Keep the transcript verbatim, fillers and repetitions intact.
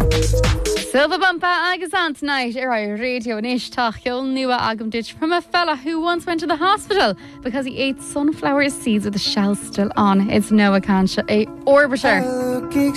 Silva Bumpa agus on tonight ar our radio and ish tachil nua agam ditch from a fella who once went to the hospital because he ate sunflower seeds with the shell still on. It's Noah Kansha, a orbiter.